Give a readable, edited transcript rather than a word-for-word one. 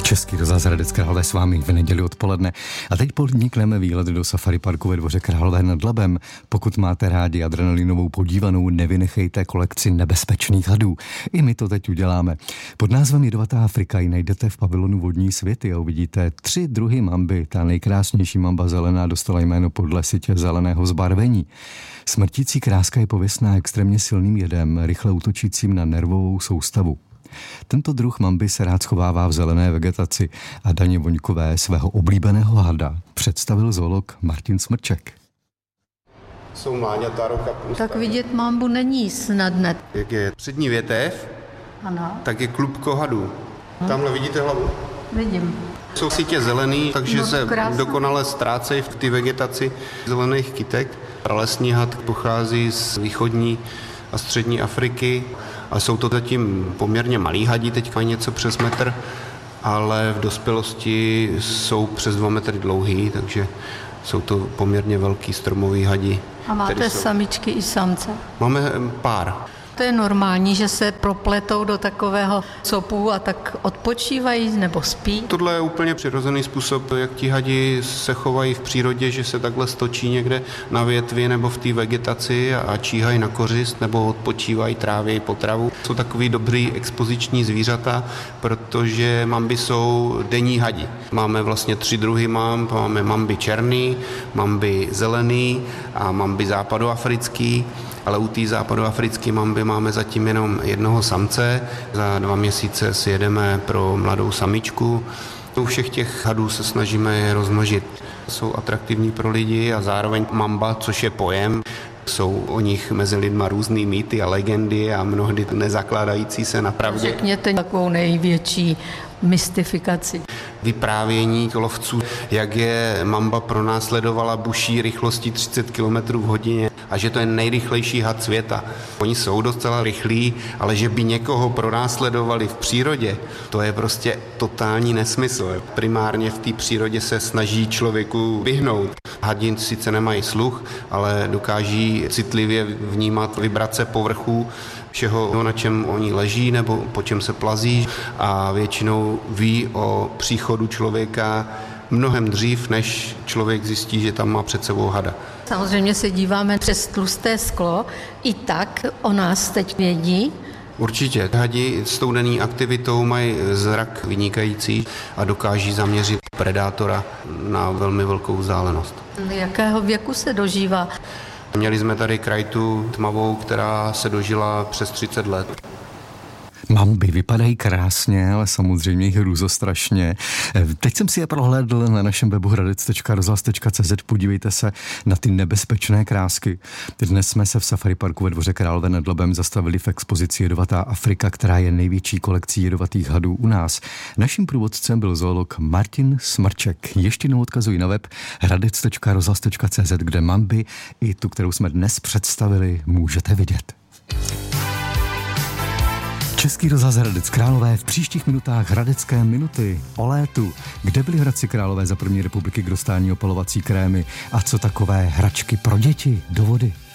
Český rozhlas Hradec Králové s vámi v neděli odpoledne. A teď podnikneme výlet do safari parku ve Dvoře Králové nad Labem. Pokud máte rádi adrenalinovou podívanou, nevynechejte kolekci nebezpečných hadů. I my to teď uděláme. Pod názvem Jedovatá Afrika ji najdete v pavilonu Vodní světy a uvidíte 3 druhy mamby. Ta nejkrásnější mamba zelená dostala jméno podle sitě zeleného zbarvení. Smrtící kráska je pověstná extrémně silným jedem, rychle útočícím na nervovou soustavu. Tento druh mamby se rád schovává v zelené vegetaci a Daně Voňkové svého oblíbeného hada představil zoolog Martin Smrček. Jsou mláďata roka půl. Tak vidět mambu není snadné. Jak je přední větev, Ano. tak je klubko hadů. Tamhle vidíte hlavu? Vidím. Jsou sítě zelený, takže se krásná. dokonale ztrácejí v té vegetaci zelených kytek. Pralesní had pochází z východní a střední Afriky a jsou to zatím poměrně malí hadi, teď mají něco přes metr, ale v dospělosti jsou přes 2 metry dlouhý, takže jsou to poměrně velký stromový hadi. A máte samičky i samce? Máme pár. To je normální, že se propletou do takového copu a tak odpočívají nebo spí? Tohle je úplně přirozený způsob, jak ti hadi se chovají v přírodě, že se takhle stočí někde na větvi nebo v té vegetaci a číhají na kořist nebo odpočívají, trávějí potravu. Jsou takový dobrý expoziční zvířata, protože mamby jsou denní hadi. Máme vlastně 3 druhy mamb. Máme mamby černý, mamby zelený a mamby západoafrický. Ale u té západoafrické mamby máme zatím jenom jednoho samce. Za 2 měsíce si jedeme pro mladou samičku. U všech těch hadů se snažíme je rozmnožit. Jsou atraktivní pro lidi a zároveň mamba, což je pojem. Jsou o nich mezi lidma různý mýty a legendy a mnohdy nezakládající se na pravdě. Řekněte takovou největší mystifikaci. Vyprávění lovců, jak je mamba pronásledovala buší rychlostí 30 km v hodině a že to je nejrychlejší had světa. Oni jsou docela rychlí, ale že by někoho pronásledovali v přírodě, to je prostě totální nesmysl. Primárně v té přírodě se snaží člověku vyhnout. Hadi sice nemají sluch, ale dokáží citlivě vnímat vibrace povrchu všeho, na čem oni leží nebo po čem se plazí a většinou ví o příchodu člověka mnohem dřív, než člověk zjistí, že tam má před sebou hada. Samozřejmě se díváme přes tlusté sklo, i tak o nás teď vědí. Určitě. Hadi s tou denní aktivitou mají zrak vynikající a dokáží zaměřit predátora na velmi velkou vzdálenost. Jakého věku se dožívá? Měli jsme tady krajtu tmavou, která se dožila přes 30 let. Mamby vypadají krásně, ale samozřejmě jich hrůzostrašně. Teď jsem si je prohlédl na našem webu hradec.rozhlas.cz. Podívejte se na ty nebezpečné krásky. Dnes jsme se v safari parku ve Dvoře Králové nad Labem zastavili v expozici Jedovatá Afrika, která je největší kolekcí jedovatých hadů u nás. Naším průvodcem byl zoolog Martin Smrček. Ještě jednou odkazuji na web hradec.rozhlas.cz, kde mamby i tu, kterou jsme dnes představili, můžete vidět. Český rozhlas Hradec Králové v příštích minutách Hradecké minuty o létu. Kde byli Hradci Králové za první republiky k dostání opalovací krémy a co takové hračky pro děti do vody?